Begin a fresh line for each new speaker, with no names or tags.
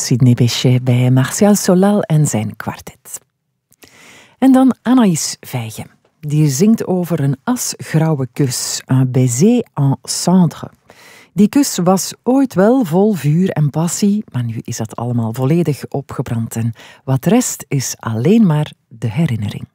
Sidney Bechet bij Martial Solal en zijn kwartet. En dan Anaïs Vijgen. Die zingt over een asgrauwe kus, un baiser en cendre. Die kus was ooit wel vol vuur en passie, maar nu is dat allemaal volledig opgebrand. En wat rest is alleen maar de herinnering.